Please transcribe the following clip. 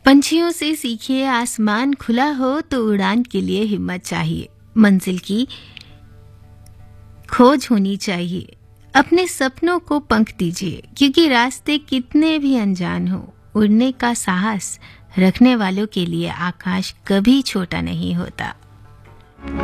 पंछियों से सीखिए, आसमान खुला हो तो उड़ान के लिए हिम्मत चाहिए, मंजिल की खोज होनी चाहिए। अपने सपनों को पंख दीजिए, क्योंकि रास्ते कितने भी अनजान हो, उड़ने का साहस रखने वालों के लिए आकाश कभी छोटा नहीं होता।